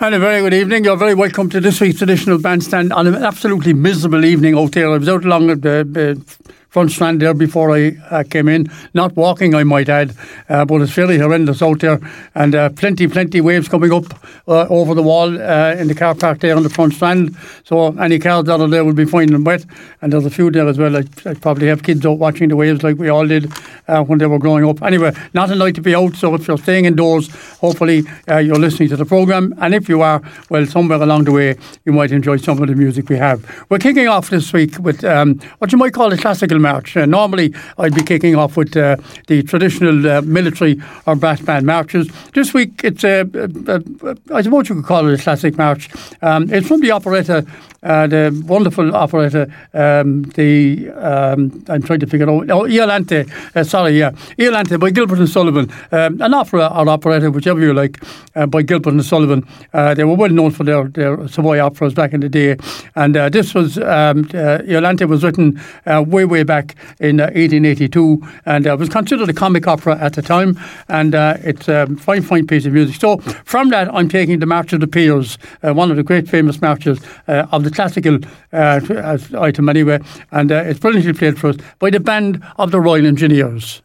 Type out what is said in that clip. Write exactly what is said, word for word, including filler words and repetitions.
And a very good evening. You're very welcome to this week's traditional bandstand on an absolutely miserable evening out there. I was out along the, the front strand there before I uh, came in. Not walking, I might add, uh, but it's fairly horrendous out there. And uh, plenty, plenty waves coming up uh, over the wall uh, in the car park there on the front strand. So any cars out of there will be fine and wet. And there's a few there as well. I, I probably have kids out watching the waves like we all did uh, when they were growing up. Anyway, not a night to be out. So if you're staying indoors, hopefully uh, you're listening to the programme. And if you are, well, somewhere along the way, you might enjoy some of the music we have. We're kicking off this week with um, what you might call a classical march. Uh, normally, I'd be kicking off with uh, the traditional uh, military or brass band marches. This week, it's a, uh, uh, I suppose you could call it a classic march. Um, it's from the operetta, uh, the wonderful operetta, um, the, um, I'm trying to figure out, oh, Iolante, uh, sorry, yeah, Iolante by Gilbert and Sullivan, um, an opera or operetta, whichever you like, uh, by Gilbert and Sullivan. Uh, they were well known for their, their Savoy operas back in the day. And uh, this was, um, uh, Iolante was written uh, way, way back in uh, eighteen eighty-two, and uh, was considered a comic opera at the time, and uh, it's a fine, fine piece of music. So from that, I'm taking the March of the Peers, uh, one of the great famous marches uh, of the classical uh, item anyway, and uh, it's brilliantly played for us by the Band of the Royal Engineers.